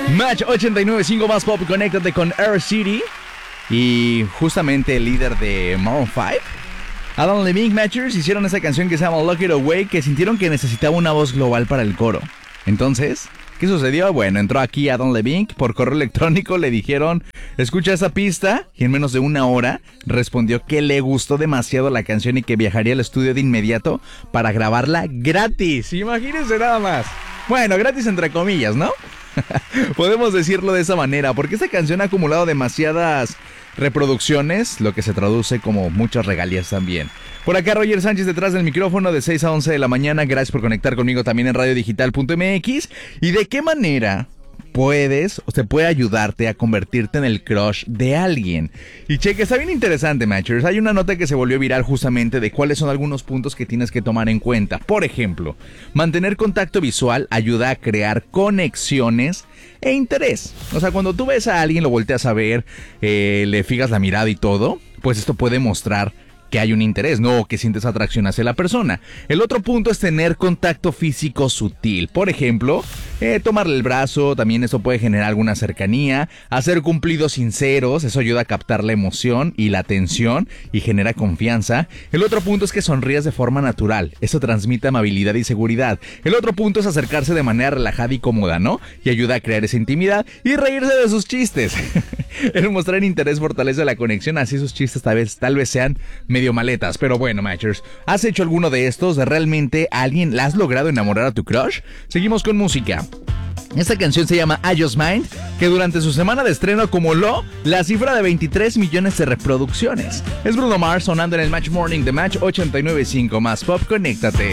Match 89.5 más pop, conéctate con Air City. Y justamente el líder de Maroon 5, Adam Levine, Matchers, hicieron esa canción que se llama Lock It Away, que sintieron que necesitaba una voz global para el coro. Entonces, ¿qué sucedió? Bueno, entró aquí Adam Levine, por correo electrónico le dijeron, escucha esa pista, y en menos de una hora respondió que le gustó demasiado la canción y que viajaría al estudio de inmediato para grabarla gratis. Imagínense nada más. Bueno, gratis entre comillas, ¿no? Podemos decirlo de esa manera, porque esta canción ha acumulado demasiadas reproducciones, lo que se traduce como muchas regalías también. Por acá Roger Sánchez detrás del micrófono de 6 a 11 de la mañana. Gracias por conectar conmigo también en radiodigital.mx. ¿Y de qué manera se puede ayudarte a convertirte en el crush de alguien? Y cheque, está bien interesante, Matchers. Hay una nota que se volvió viral justamente de cuáles son algunos puntos que tienes que tomar en cuenta. Por ejemplo, mantener contacto visual ayuda a crear conexiones e interés. O sea, cuando tú ves a alguien, lo volteas a ver, le fijas la mirada y todo, pues esto puede mostrar que hay un interés, no que sientes atracción hacia la persona. El otro punto es tener contacto físico sutil. Por ejemplo, tomarle el brazo, también eso puede generar alguna cercanía. Hacer cumplidos sinceros, eso ayuda a captar la emoción y la atención y genera confianza. El otro punto es que sonrías de forma natural, eso transmite amabilidad y seguridad. El otro punto es acercarse de manera relajada y cómoda, ¿no? Y ayuda a crear esa intimidad y reírse de sus chistes. El mostrar interés fortalece la conexión, así sus chistes tal vez sean medio maletas, pero bueno, Matchers, ¿has hecho alguno de estos? ¿Realmente a alguien la has logrado enamorar a tu crush? Seguimos con música. Esta canción se llama I Just Mind, que durante su semana de estreno acumuló la cifra de 23 millones de reproducciones. Es Bruno Mars sonando en el Match Morning de Match 89.5 más pop, conéctate.